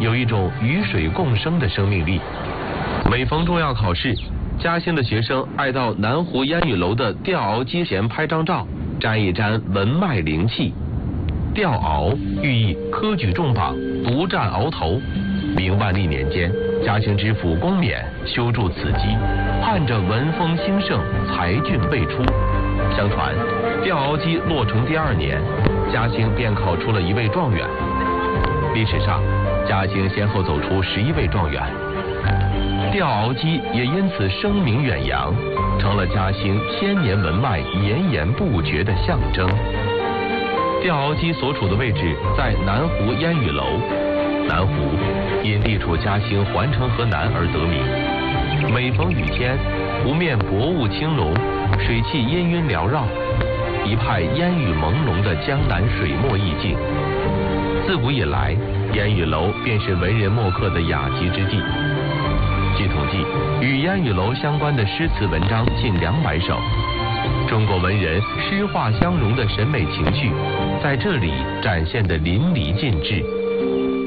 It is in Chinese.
有一种与水共生的生命力。每逢重要考试，嘉兴的学生爱到南湖烟雨楼的吊鳌机前拍张照，沾一沾文脉灵气。吊鳌寓意科举重榜，独占鳌头。明万历年间，嘉兴知府龚冕修筑此基，盼着文风兴盛，才俊辈出。相传，吊鳌机落成第2年，嘉兴便考出了1位状元。历史上，嘉兴先后走出11位状元，吊鳌机也因此声名远扬，成了嘉兴1000年文脉绵延不绝的象征。吊鳌机所处的位置在南湖烟雨楼，南湖因地处嘉兴环城河南而得名。每逢雨天，湖面薄雾轻浓，水汽氤氲缭绕，一派烟雨朦胧的江南水墨意境。自古以来，烟雨楼便是文人墨客的雅集之地。据统计，与烟雨楼相关的诗词文章近200首。中国文人诗画相融的审美情趣，在这里展现得淋漓尽致。